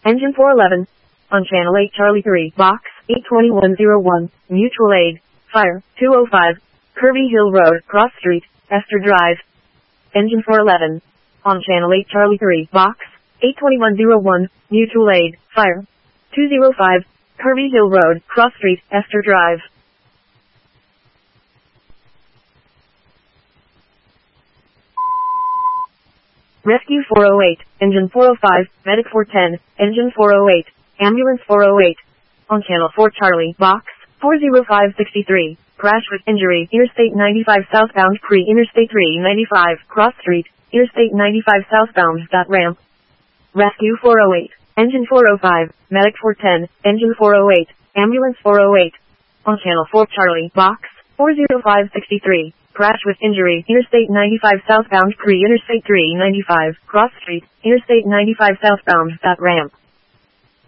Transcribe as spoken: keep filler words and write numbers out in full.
Engine four eleven. On Channel eight Charlie three, Box eight two one zero one, Mutual Aid, Fire, two oh five, Kirby Hill Road, Cross Street, Esther Drive. Engine four eleven. On Channel eight Charlie three, Box eight two one zero one, Mutual Aid, Fire, two oh five, Kirby Hill Road, Cross Street, Esther Drive. Rescue four oh eight, Engine four oh five, Medic four ten, Engine four oh eight, Ambulance four oh eight. On Channel four Charlie, Box four oh five six three, Crash with injury, Interstate ninety-five southbound pre Interstate three ninety-five, Cross Street, Interstate ninety-five southbound, dot ramp. Rescue four oh eight, Engine four oh five, Medic four ten, Engine four oh eight, Ambulance four oh eight. On Channel four Charlie, Box four oh five six three, Crash with injury, Interstate ninety-five southbound pre Interstate three ninety-five, Cross Street, Interstate ninety-five southbound, dot ramp.